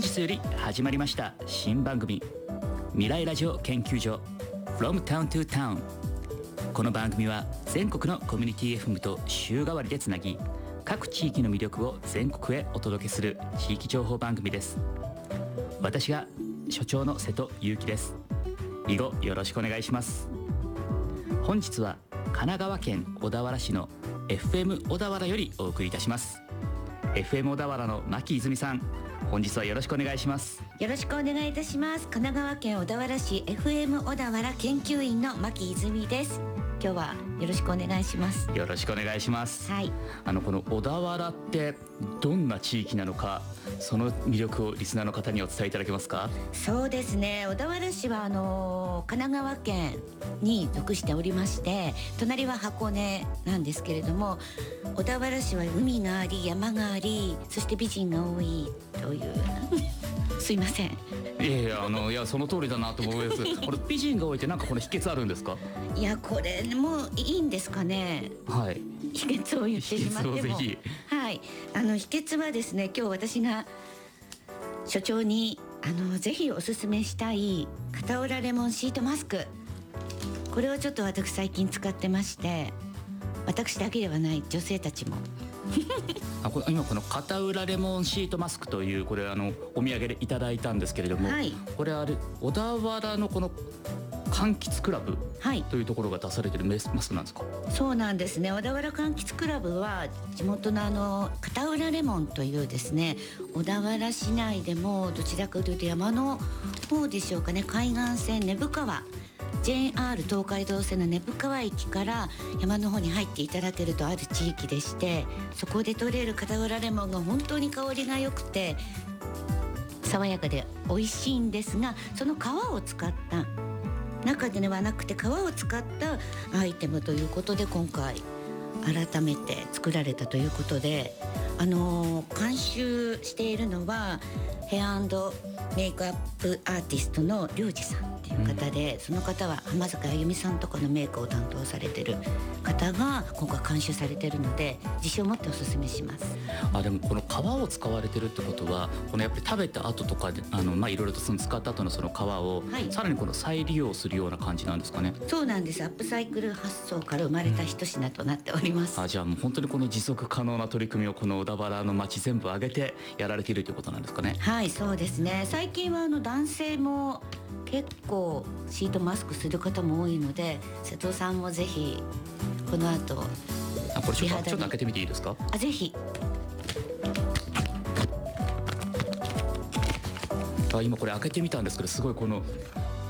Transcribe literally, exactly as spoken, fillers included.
日より始まりました新番組未来ラジオ研究所 From Town to Town。 この番組は全国のコミュニティ エフエム と週替わりでつなぎ、各地域の魅力を全国へお届けする地域情報番組です。私が所長の瀬戸祐樹です。以後よろしくお願いします。本日は神奈川県小田原市の エフエム 小田原よりお送りいたします。 エフエム 小田原の牧泉さん、本日はよろしくお願いします。 よろしくお願いいたします。神奈川県小田原市 エフエム 小田原研究員の牧泉です。今日はよろしくお願いします。 よろしくお願いします。 はい。 あのこの小田原ってどんな地域なのか、その魅力をリスナーの方にお伝えいただけますか？ そうですね、小田原市はあの神奈川県に属しておりまして、隣は箱根なんですけれども、小田原市は海があり山があり、そして美人が多いというすいません。 いやいや、あのいやその通りだなと思います。これ美人が多いってなんかこの秘訣あるんですか？ いや、これもいいんですかね。 はい。 秘訣を言ってしまっても、 秘訣をぜひ。 はい、あの秘訣はですね、今日私が所長にあのぜひおすすめしたい片浦レモンシートマスク、これをちょっと私最近使ってまして、私だけではない女性たちもあ、これ今この片浦レモンシートマスクという、これあのお土産でいただいたんですけれども、 はい、 これあれ小田原のこの柑橘クラブというところが出されているマスクなんですか？ そうなんですね。小田原柑橘クラブは地元のあの片浦レモンというですね、小田原市内でもどちらかというと山の方でしょうかね、海岸線根府川 ジェイアール 東海道線の根府川駅から山の方に入っていただけるとある地域でして、そこで採れる片浦レモンが本当に香りが良くて爽やかで美味しいんですが、その皮を使った中ではなくて皮を使ったアイテムということで、今回改めて作られたということで、あのー、監修しているのはヘア&メイクアップアーティストのリョウジさんっていう方で、うん、その方は浜坂あゆみさんとかのメイクを担当されてる方が今回監修されてるので、自信を持っておすすめします。 あ、でもこの皮を使われてるってことは、このやっぱり食べた後とかであの、まあ、いろいろとその使った後のその皮を、はい、さらにこの再利用するような感じなんですかね？ そうなんです。アップサイクル発想から生まれた一品となっております。 あ、じゃあもう本当にこの持続可能な取り組みをこの小田原の町全部挙げてやられているということなんですかね？ はい、そうですね。最近はあの男性も結構シートマスクする方も多いので、瀬戸さんもぜひこの後あ、これちょっとちょっと開けてみていいですか？ あ、ぜひ。 あ、今これ開けてみたんですけど、すごいこの